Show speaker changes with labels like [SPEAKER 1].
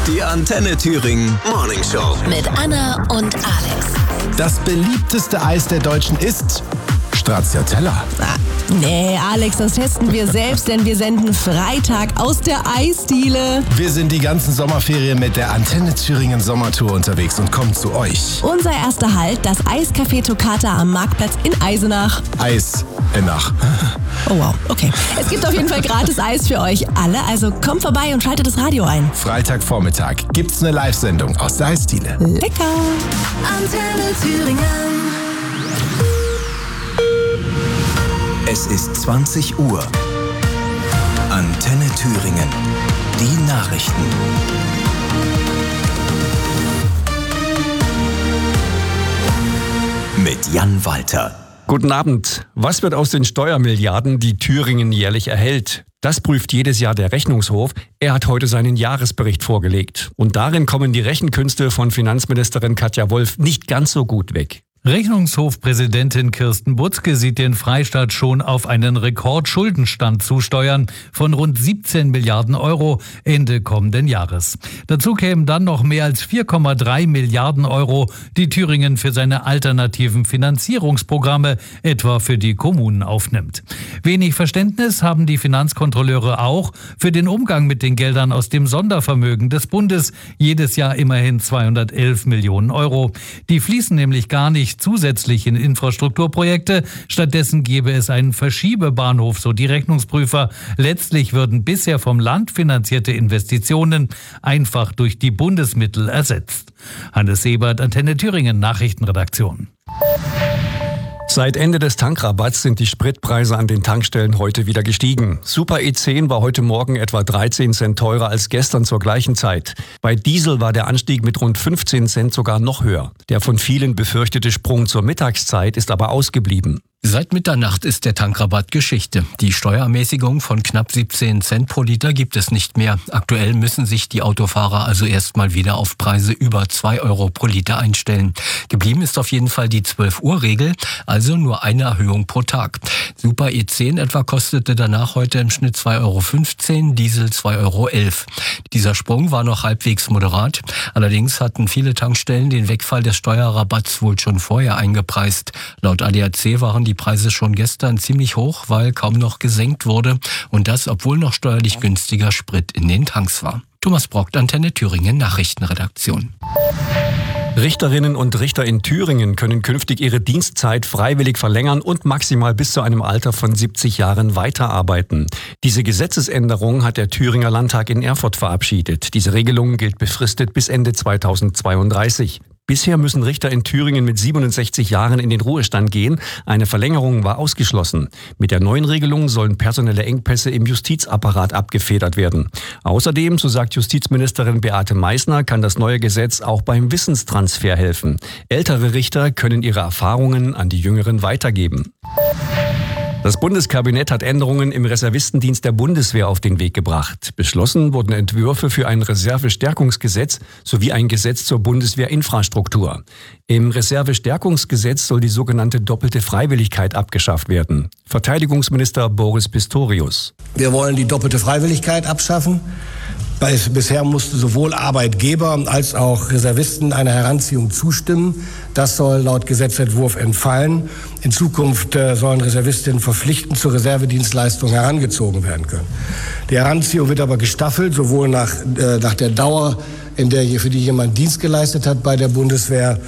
[SPEAKER 1] Die Antenne Thüringen Morning Show.
[SPEAKER 2] Mit Anna und Alex.
[SPEAKER 3] Das beliebteste Eis der Deutschen ist Stracciatella.
[SPEAKER 4] Nee, Alex, das testen wir selbst, denn wir senden Freitag aus der Eisdiele.
[SPEAKER 3] Wir sind die ganzen Sommerferien mit der Antenne Thüringen Sommertour unterwegs und kommen zu euch.
[SPEAKER 4] Unser erster Halt, das Eiscafé Toccata am Marktplatz in Eisenach.
[SPEAKER 3] Eisenach.
[SPEAKER 4] Oh wow, okay. Es gibt auf jeden Fall gratis Eis für euch alle, also kommt vorbei und schaltet das Radio ein.
[SPEAKER 3] Freitagvormittag gibt's eine Live-Sendung aus der Eisdiele.
[SPEAKER 4] Lecker!
[SPEAKER 2] Antenne Thüringen.
[SPEAKER 1] Es ist 20 Uhr. Antenne Thüringen. Die Nachrichten. Mit Jan Walter.
[SPEAKER 5] Guten Abend. Was wird aus den Steuermilliarden, die Thüringen jährlich erhält? Das prüft jedes Jahr der Rechnungshof. Er hat heute seinen Jahresbericht vorgelegt. Und darin kommen die Rechenkünste von Finanzministerin Katja Wolf nicht ganz so gut weg.
[SPEAKER 6] Rechnungshofpräsidentin Kirsten Butzke sieht den Freistaat schon auf einen Rekordschuldenstand zusteuern von rund 17 Milliarden Euro Ende kommenden Jahres. Dazu kämen dann noch mehr als 4,3 Milliarden Euro, die Thüringen für seine alternativen Finanzierungsprogramme, etwa für die Kommunen, aufnimmt. Wenig Verständnis haben die Finanzkontrolleure auch für den Umgang mit den Geldern aus dem Sondervermögen des Bundes, jedes Jahr immerhin 211 Millionen Euro. Die fließen nämlich gar nicht zusätzlich in Infrastrukturprojekte. Stattdessen gäbe es einen Verschiebebahnhof, so die Rechnungsprüfer. Letztlich würden bisher vom Land finanzierte Investitionen einfach durch die Bundesmittel ersetzt. Hannes Sebert, Antenne Thüringen, Nachrichtenredaktion.
[SPEAKER 5] Seit Ende des Tankrabatts sind die Spritpreise an den Tankstellen heute wieder gestiegen. Super E10 war heute Morgen etwa 13 Cent teurer als gestern zur gleichen Zeit. Bei Diesel war der Anstieg mit rund 15 Cent sogar noch höher. Der von vielen befürchtete Sprung zur Mittagszeit ist aber ausgeblieben.
[SPEAKER 7] Seit Mitternacht ist der Tankrabatt Geschichte. Die Steuerermäßigung von knapp 17 Cent pro Liter gibt es nicht mehr. Aktuell müssen sich die Autofahrer also erstmal wieder auf Preise über 2 Euro pro Liter einstellen. Geblieben ist auf jeden Fall die 12-Uhr-Regel, also nur eine Erhöhung pro Tag. Super E10 etwa kostete danach heute im Schnitt 2,15 Euro, Diesel 2,11 Euro. Dieser Sprung war noch halbwegs moderat. Allerdings hatten viele Tankstellen den Wegfall des Steuerrabatts wohl schon vorher eingepreist. Laut ADAC waren die Preise schon gestern ziemlich hoch, weil kaum noch gesenkt wurde. Und das, obwohl noch steuerlich günstiger Sprit in den Tanks war. Thomas Brockt, Antenne Thüringen, Nachrichtenredaktion.
[SPEAKER 5] Richterinnen und Richter in Thüringen können künftig ihre Dienstzeit freiwillig verlängern und maximal bis zu einem Alter von 70 Jahren weiterarbeiten. Diese Gesetzesänderung hat der Thüringer Landtag in Erfurt verabschiedet. Diese Regelung gilt befristet bis Ende 2032. Bisher müssen Richter in Thüringen mit 67 Jahren in den Ruhestand gehen. Eine Verlängerung war ausgeschlossen. Mit der neuen Regelung sollen personelle Engpässe im Justizapparat abgefedert werden. Außerdem, so sagt Justizministerin Beate Meißner, kann das neue Gesetz auch beim Wissenstransfer helfen. Ältere Richter können ihre Erfahrungen an die Jüngeren weitergeben. Das Bundeskabinett hat Änderungen im Reservistendienst der Bundeswehr auf den Weg gebracht. Beschlossen wurden Entwürfe für ein Reservestärkungsgesetz sowie ein Gesetz zur Bundeswehrinfrastruktur. Im Reservestärkungsgesetz soll die sogenannte doppelte Freiwilligkeit abgeschafft werden. Verteidigungsminister Boris Pistorius.
[SPEAKER 8] Wir wollen die doppelte Freiwilligkeit abschaffen. Bisher mussten sowohl Arbeitgeber als auch Reservisten einer Heranziehung zustimmen. Das soll laut Gesetzentwurf entfallen. In Zukunft sollen Reservistinnen verpflichtend zur Reservedienstleistung herangezogen werden können. Die Heranziehung wird aber gestaffelt, sowohl nach der Dauer, für die jemand Dienst geleistet hat bei der Bundeswehr,